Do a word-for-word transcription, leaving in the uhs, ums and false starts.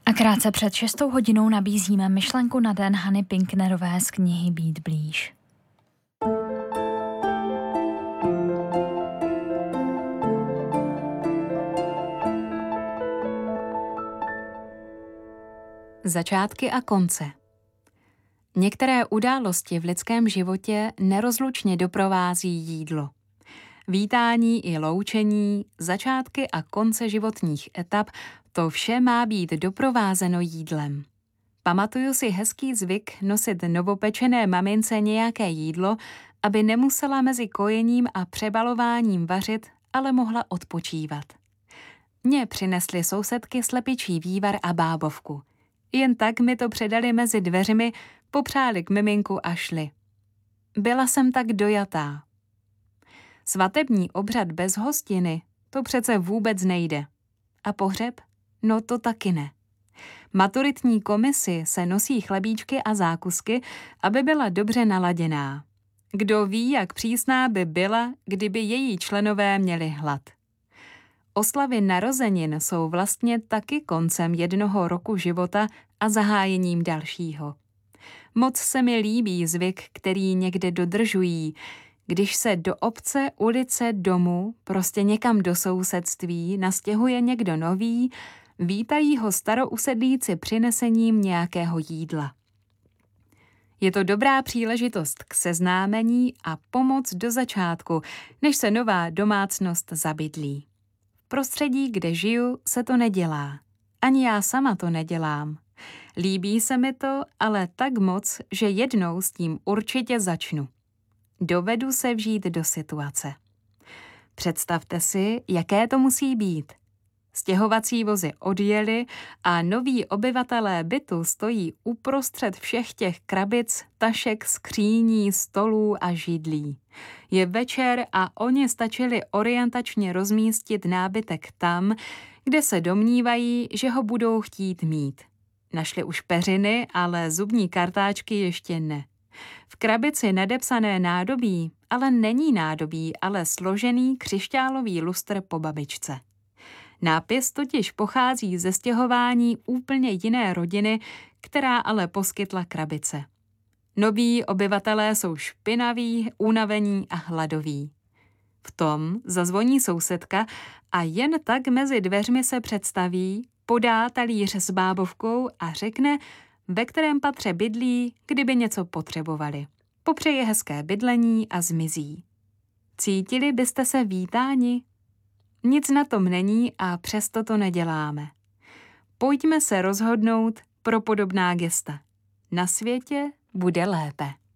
A krátce před šestou hodinou nabízíme myšlenku na den Hany Pinknerové z knihy Být blíž. Začátky a konce. Některé události v lidském životě nerozlučně doprovází jídlo. Vítání i loučení, začátky a konce životních etap, to vše má být doprovázeno jídlem. Pamatuju si hezký zvyk nosit novopečené mamince nějaké jídlo, aby nemusela mezi kojením a přebalováním vařit, ale mohla odpočívat. Mně přinesly sousedky slepičí vývar a bábovku. Jen tak mi to předali mezi dveřmi, popřáli k miminku a šli. Byla jsem tak dojatá. Svatební obřad bez hostiny, to přece vůbec nejde. A pohřeb? No to taky ne. Maturitní komisi se nosí chlebíčky a zákusky, aby byla dobře naladěná. Kdo ví, jak přísná by byla, kdyby její členové měli hlad. Oslavy narozenin jsou vlastně taky koncem jednoho roku života a zahájením dalšího. Moc se mi líbí zvyk, který někde dodržují, když se do obce, ulice, domu, prostě někam do sousedství nastěhuje někdo nový, vítají ho starousedlíci přinesením nějakého jídla. Je to dobrá příležitost k seznámení a pomoc do začátku, než se nová domácnost zabydlí. V prostředí, kde žiju, se to nedělá. Ani já sama to nedělám. Líbí se mi to, ale tak moc, že jednou s tím určitě začnu. Dovedu se vžít do situace. Představte si, jaké to musí být. Stěhovací vozy odjeli a noví obyvatelé bytu stojí uprostřed všech těch krabic, tašek, skříní, stolů a židlí. Je večer a oni stačili orientačně rozmístit nábytek tam, kde se domnívají, že ho budou chtít mít. Našli už peřiny, ale zubní kartáčky ještě ne. V krabici nadepsané nádobí, ale není nádobí, ale složený křišťálový lustr po babičce. Nápis totiž pochází ze stěhování úplně jiné rodiny, která ale poskytla krabice. Noví obyvatelé jsou špinaví, unavení a hladoví. V tom zazvoní sousedka a jen tak mezi dveřmi se představí, podá talíř s bábovkou a řekne, ve kterém patře bydlí, kdyby něco potřebovali. Popřeje hezké bydlení a zmizí. Cítili byste se vítáni? Nic na tom není a přesto to neděláme. Pojďme se rozhodnout pro podobná gesta. Na světě bude lépe.